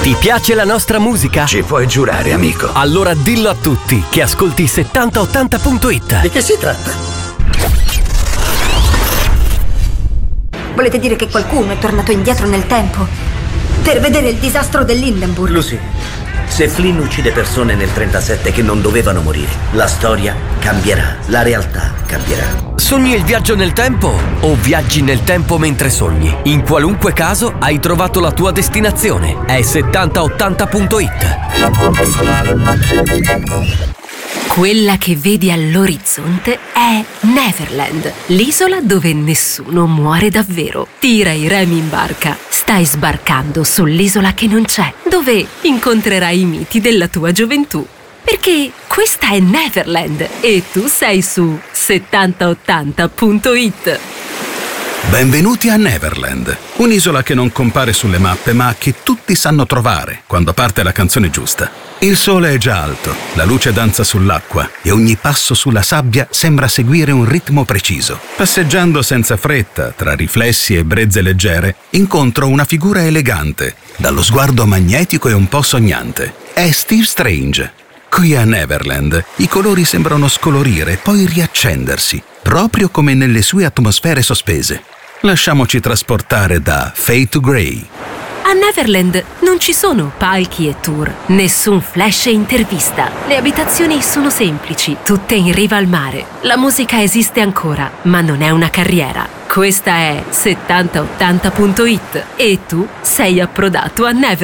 Ti piace la nostra musica? Ci puoi giurare, amico. Allora dillo a tutti che ascolti 7080.it. Di che si tratta? Volete dire che qualcuno è tornato indietro nel tempo per vedere il disastro dell'Hindenburg? Lucy, se Flynn uccide persone nel 37 che non dovevano morire, la storia cambierà, la realtà cambierà. Sogni il viaggio nel tempo o viaggi nel tempo mentre sogni? In qualunque caso hai trovato la tua destinazione. È 7080.it. Quella che vedi all'orizzonte è Neverland, l'isola dove nessuno muore davvero. Tira i remi in barca. Stai sbarcando sull'isola che non c'è, dove incontrerai i miti della tua gioventù. Perché questa è Neverland e tu sei su 7080.it. Benvenuti a Neverland, un'isola che non compare sulle mappe ma che tutti sanno trovare quando parte la canzone giusta. Il sole è già alto, la luce danza sull'acqua e ogni passo sulla sabbia sembra seguire un ritmo preciso. Passeggiando senza fretta, tra riflessi e brezze leggere, incontro una figura elegante, dallo sguardo magnetico e un po' sognante. È Steve Strange. Qui a Neverland i colori sembrano scolorire e poi riaccendersi, proprio come nelle sue atmosfere sospese. Lasciamoci trasportare da Fade to Grey. A Neverland non ci sono palchi e tour, nessun flash e intervista. Le abitazioni sono semplici, tutte in riva al mare. La musica esiste ancora, ma non è una carriera. Questa è 7080.it e tu sei approdato a Neverland.